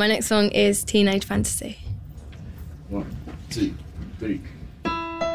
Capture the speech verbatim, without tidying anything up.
My next song is Teenage Fantasy. One, two, three.